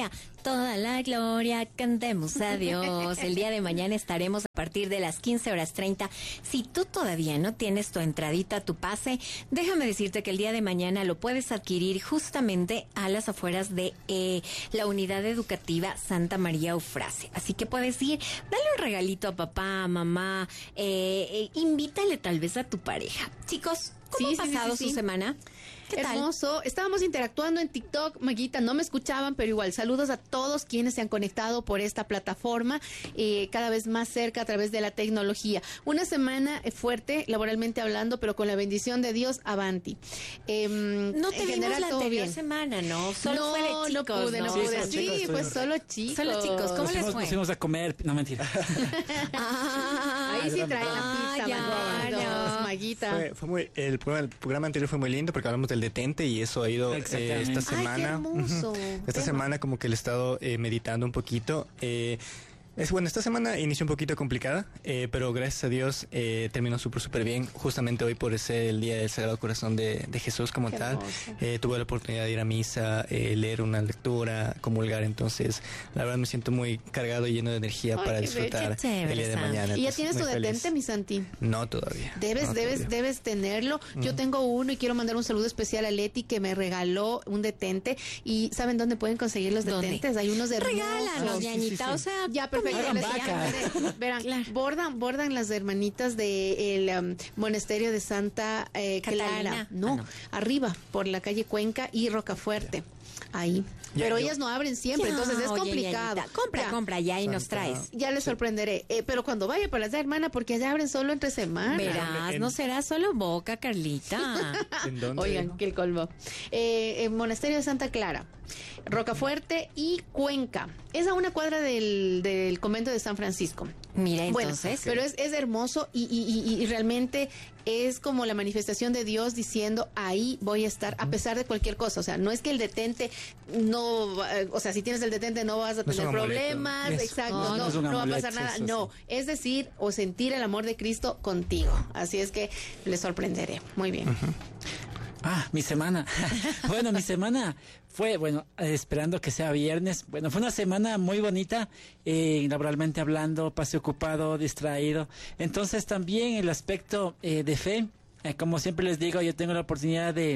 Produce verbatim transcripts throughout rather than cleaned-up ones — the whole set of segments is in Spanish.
gloria, toda la gloria, cantemos a Dios. El día de mañana estaremos a partir de las quince horas treinta. Si tú todavía no tienes tu entradita, tu pase, déjame decirte que el día de mañana lo puedes adquirir justamente a las afueras de eh, la unidad educativa Santa María Eufrasia. Así que puedes ir, dale un regalito a papá, a mamá, eh, eh, invítale tal vez a tu pareja. Chicos, ¿cómo sí, ha pasado sí, sí, sí. su semana? ¿Qué tal? Hermoso. Estábamos interactuando en TikTok, Maguita, no me escuchaban, pero igual, saludos a todos quienes se han conectado por esta plataforma, eh, cada vez más cerca a través de la tecnología. Una semana fuerte, laboralmente hablando, pero con la bendición de Dios, avanti. Eh, no te vimos general, la todo anterior bien. semana, ¿no? Solo no, fue de chicos, no pude, no, ¿no? pude. Sí, Sí, chicos, pues estoy- solo chicos. Solo chicos, ¿cómo Nos les fuimos, fue? nos fuimos a comer, no mentira. Ah, Ahí sí trae la ah, pizza, ya, Maguitos, no. Maguita. Fue, fue muy, el, programa, el programa anterior fue muy lindo porque hablamos del detente y eso ha ido eh, Exactamente. esta Ay, qué semana. hermoso. Ujú. Esta Tema. semana como que le he estado eh, meditando un poquito. Eh, es bueno, esta semana inició un poquito complicada, eh, pero gracias a Dios eh, terminó súper súper bien. Justamente hoy por ser el Día del Sagrado Corazón de, de Jesús como Qué tal, hermoso. eh, tuve la oportunidad de ir a misa, eh, leer una lectura, comulgar. Entonces, la verdad me siento muy cargado y lleno de energía Ay, para qué disfrutar bello. Qué chévere, el día de Sam. mañana. ¿Y ya Entonces, tienes tu muy feliz. detente, mi Santi? No todavía. Debes, no, debes, todavía. debes tenerlo. Yo tengo uno y quiero mandar un saludo especial a Leti que me regaló un detente. ¿Y saben dónde pueden conseguir los ¿Dónde? detentes? Hay unos hermosos. Regálanos, sí, ñañita, sí, sí. o sea, Ya, perfecto. Hagan les- vaca. ya, veré. Verán, Claro. bordan, bordan las hermanitas del um, monasterio de Santa eh, Catalina. Clara. No, Ah, no. arriba, por la calle Cuenca y Rocafuerte. Ahí. Ya, Pero yo- ellas no abren siempre, Ya, entonces es oye, complicado. ñañita, compra, Ya. compra ya y nos Santa- traes. Ya les sorprenderé. Eh, pero cuando vaya para allá, hermana, porque allá abren solo entre semana. Verás, en- no será solo boca, Carlita. ¿En dónde? Oigan, que el colmo. Eh, el monasterio de Santa Clara, Rocafuerte y Cuenca. Es a una cuadra del, del convento de San Francisco. Mira, Bueno, entonces. pero es, es hermoso y, y, y, y realmente es como la manifestación de Dios diciendo ahí voy a estar a pesar de cualquier cosa. O sea, no es que el detente no, va- o sea, si tienes el detente no vas a No es tener un amuleto. problemas, Eso. exacto, No, no, no es un no va a amuleto, pasar nada, eso no, sí. es decir, o sentir el amor de Cristo contigo. Así es que les sorprenderé. Muy bien. Ah, mi semana. Bueno, mi semana fue, bueno, eh, esperando que sea viernes. Bueno, fue una semana muy bonita, eh, laboralmente hablando, pasé ocupado, distraído. Entonces también el aspecto eh, de fe, eh, como siempre les digo, yo tengo la oportunidad de,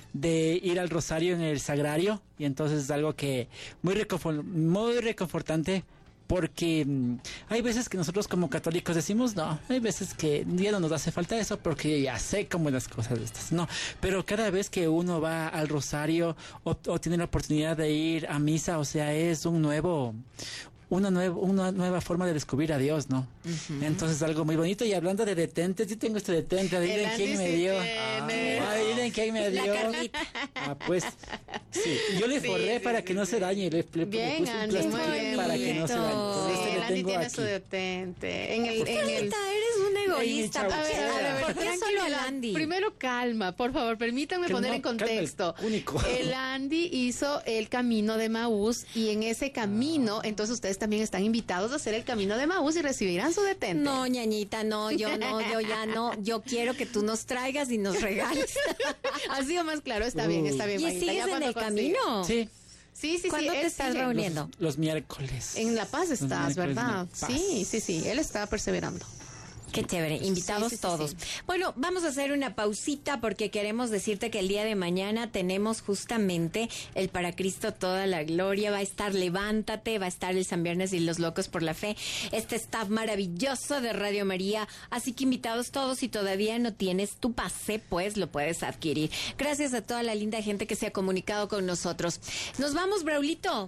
de ir al Rosario en el Sagrario y entonces es algo que muy, reconfor- muy reconfortante. Porque mm, hay veces que nosotros como católicos decimos, no, hay veces que ya no nos hace falta eso porque ya sé cómo las cosas estas, no, pero cada vez que uno va al rosario o, o tiene la oportunidad de ir a misa, o sea, es un nuevo, una nueva, una nueva forma de descubrir a Dios, ¿no? Uh-huh. Entonces algo muy bonito. Y hablando de detentes, sí tengo este detente, adivinen quién me dio. Ah, adivinen quién me dio. La Carlita. Ah, pues, sí, yo le Sí, forré sí, para sí, que no sí. se dañe, le, le, Bien, le puse un Andy, plástico muy bien. para que no se dañe. Entonces, Sí, este el le Andy tengo tiene aquí. su detente. En el, en el, Carlita, eres un egoísta. Ey, ¿Por qué, chau, a ver, chau. ¿por qué solo al Andy? Primero calma, por favor, permítanme Que poner no, en contexto. calma, el único. El Andy hizo el camino de Maús y en ese camino, entonces ustedes también están invitados a hacer el camino de Maús y recibirán su detente. No, ñañita, no, yo no, yo ya no. Yo quiero que tú nos traigas y nos regales. Ha sido más claro, está bien, está bien. ¿Y Maguita, sigues ya en cuando el consiga. camino? Sí, Sí, sí, sí. ¿Cuándo él te estás sigue. reuniendo? los, los miércoles. En La Paz Los estás, miércoles ¿verdad? en La Paz. Sí, sí, sí, él está perseverando. Qué chévere, invitados Sí, sí, sí, todos. sí. Bueno, vamos a hacer una pausita porque queremos decirte que el día de mañana tenemos justamente el Para Cristo Toda la Gloria. Va a estar Levántate, va a estar el San Viernes y los Locos por la Fe. Este staff maravilloso de Radio María. Así que invitados todos, si todavía no tienes tu pase, pues lo puedes adquirir. Gracias a toda la linda gente que se ha comunicado con nosotros. Nos vamos, Braulito.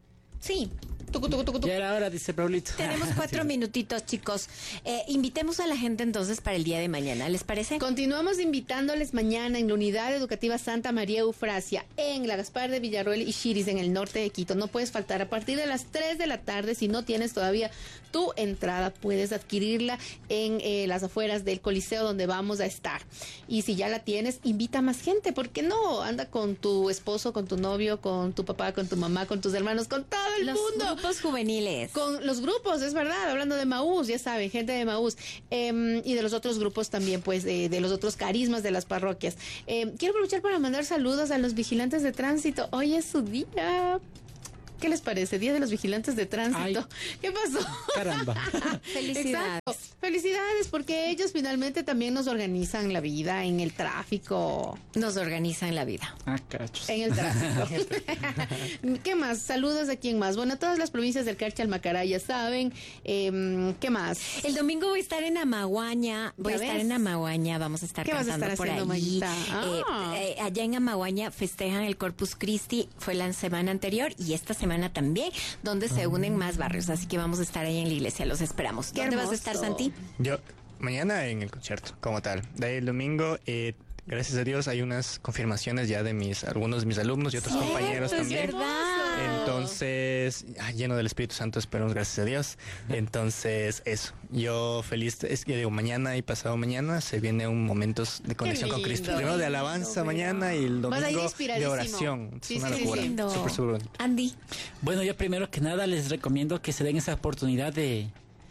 Sí. Tucu, tucu, tucu, tucu. Ya era hora, dice Paulito. Tenemos cuatro Sí. minutitos, chicos. Eh, invitemos a la gente entonces para el día de mañana, ¿les parece? Continuamos invitándoles mañana en la Unidad Educativa Santa María Eufrasia, en la Gaspar de Villarroel y Chiris, en el norte de Quito. No puedes faltar a partir de las tres de la tarde. Si no tienes todavía tu entrada, puedes adquirirla en eh, las afueras del Coliseo donde vamos a estar. Y si ya la tienes, invita a más gente. ¿Por qué no? Anda con tu esposo, con tu novio, con tu papá, con tu mamá, con tus hermanos, con todo el Los mundo. grupos juveniles. Con los grupos, es verdad, hablando de Maús, ya saben, gente de Maús, eh, y de los otros grupos también, pues, eh, de los otros carismas de las parroquias. Eh, quiero aprovechar para mandar saludos a los vigilantes de tránsito. Hoy es su día. ¿Qué les parece? Día de los Vigilantes de Tránsito. Ay. ¿Qué pasó? Caramba. Felicidades. Exacto. Felicidades, porque ellos finalmente también nos organizan la vida en el tráfico. Nos organizan la vida. Ah, cachos. En el tráfico. ¿Qué más? Saludos de quién más. Bueno, todas las provincias del Carchi al Macará ya saben. Eh, ¿Qué más? El domingo voy a estar en Amaguaña. Voy a estar en Amaguaña. Vamos a estar ¿Qué vas a cantando estar por haciendo, ahí. Ah. Eh, eh, allá en Amaguaña festejan el Corpus Christi. Fue la semana anterior y esta semana también, donde se unen más barrios. Así que vamos a estar ahí en la iglesia. Los esperamos. Qué ¿Dónde hermoso. vas a estar, Santi? Yo, mañana en el concierto, como tal. De ahí el domingo, eh, gracias a Dios, hay unas confirmaciones ya de mis algunos de mis alumnos y otros Cierto, compañeros es también. verdad. Entonces, ah, lleno del Espíritu Santo, esperamos, gracias a Dios. Entonces, eso. Yo feliz, es que digo, mañana y pasado mañana se viene un momentos de conexión con Cristo. lindo, Primero de lindo, alabanza mira. mañana y el Vas a ir domingo de inspiradísimo. oración. Sí, es una sí, sí, locura. sí. Lindo. Súper, súper bonito. Andy. Bueno, yo primero que nada les recomiendo que se den esa oportunidad de,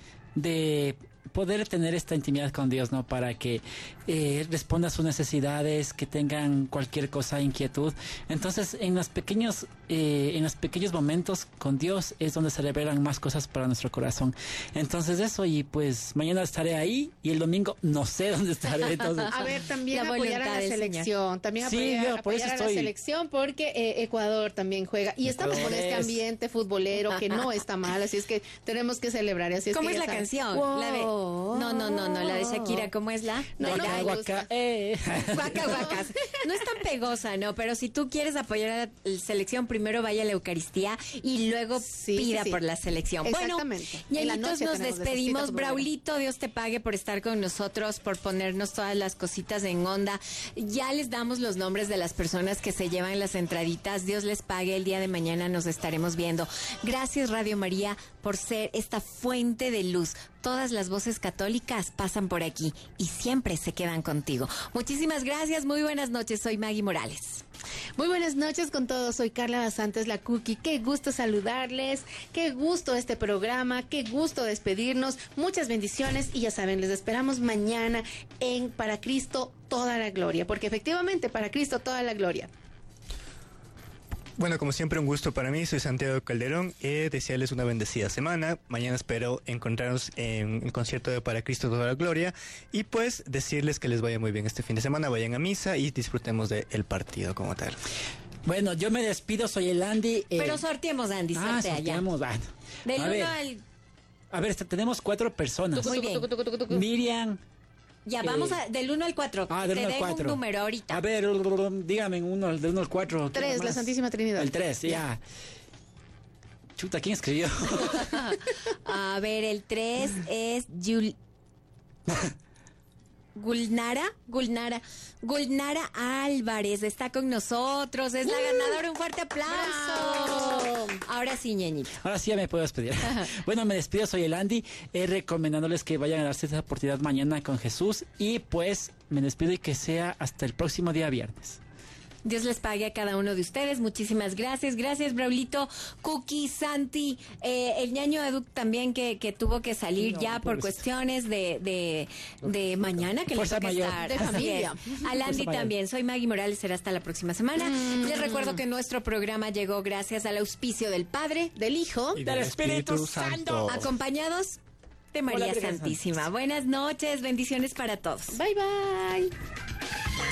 de poder tener esta intimidad con Dios, ¿no? Para que eh, responda a sus necesidades, que tengan cualquier cosa, inquietud. Entonces, en los pequeños, eh, en los pequeños momentos con Dios es donde se revelan más cosas para nuestro corazón. Entonces eso, y pues mañana estaré ahí y el domingo no sé dónde estaré. Entonces, A ver, también La apoyar a voluntad la del selección, también Sí, apoyar, yo por eso apoyar a la estoy- selección porque eh, Ecuador también juega y estamos con Ecuador este es- ambiente futbolero que no está mal, así es que tenemos que celebrar. Así es ¿Cómo que es ya la saben. canción? Wow. La de... No, no, no, no, la de Shakira, ¿cómo es la? No, De no la- me guaca, gusta. guaca, eh. Guaca, guacas. No es tan pegosa, ¿no? Pero si tú quieres apoyar a la selección, primero vaya a la Eucaristía y luego Sí, pida sí, sí. por la selección. Exactamente. Bueno, En la ñañitos, noche nos tenemos de esa despedimos. cita futbolera. Braulito, Dios te pague por estar con nosotros, por ponernos todas las cositas en onda. Ya les damos los nombres de las personas que se llevan las entraditas. Dios les pague. El día de mañana nos estaremos viendo. Gracias, Radio María, por ser esta fuente de luz. Todas las voces católicas pasan por aquí y siempre se quedan contigo. Muchísimas gracias, muy buenas noches. Soy Maggie Morales. Muy buenas noches con todos, soy Carla Basantes, la Cookie. Qué gusto saludarles, qué gusto este programa, qué gusto despedirnos. Muchas bendiciones y ya saben, les esperamos mañana en Para Cristo Toda la Gloria, porque efectivamente Para Cristo Toda la Gloria. Bueno, como siempre, un gusto para mí. Soy Santiago Calderón. Eh, desearles una bendecida semana. Mañana espero encontrarnos en el concierto de Para Cristo Toda la Gloria. Y pues decirles que les vaya muy bien este fin de semana. Vayan a misa y disfrutemos del partido como tal. Bueno, yo me despido, soy el Andy. eh, Pero sorteemos, Andy, ah, sortea ya. sorteamos, bueno. Del A uno ver, al... a ver, este, tenemos cuatro personas. Muy bien. Miriam. Ya, vamos a, del uno al cuatro. Ah, del Te uno al dejo cuatro. un número ahorita. A ver, dígame uno, del uno al cuatro. Tres, la Santísima Trinidad. El tres, ya. Chuta, ¿quién escribió? A ver, el tres es Yul... Gulnara, Gulnara, Gulnara Álvarez está con nosotros, es la ganadora, un fuerte aplauso. ¡Bravo! Ahora sí, ñeñito. Ahora sí ya me puedo despedir. Bueno, me despido, soy el Andy, eh, recomendándoles que vayan a darse esa oportunidad mañana con Jesús y pues me despido y que sea hasta el próximo día viernes. Dios les pague a cada uno de ustedes. Muchísimas gracias. Gracias, Braulito, Cookie, Santi, eh, el ñaño Edu también que, que tuvo que salir No, ya por pobrecito. cuestiones de, de, de mañana que le Fuerza toca mayor. estar. De Así familia. es. Al Andy Fuerza mayor. también. Soy Maggie Morales. Será hasta la próxima semana. Mm. Les recuerdo que nuestro programa llegó gracias al auspicio del Padre, Del Hijo. Y Del Espíritu Santo. acompañados de María Hola, Virgen Santísima. Buenas noches. Bendiciones para todos. Bye, bye.